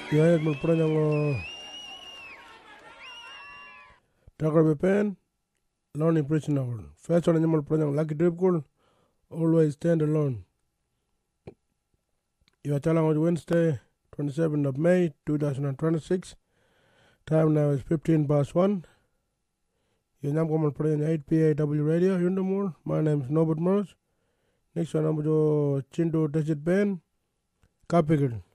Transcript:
Yayat mulpura yang takar bepen learning prisoner. First one yang mulpura yang lucky trip kul always stand alone. You are telling on Wednesday, 27th of May, 2026. Time now is 15 past 1. You are mulpura yang 8 PAW radio. Yundamur. My name is Norbert Morris. Next one I'm going to Chindu Desert Ben. Capital.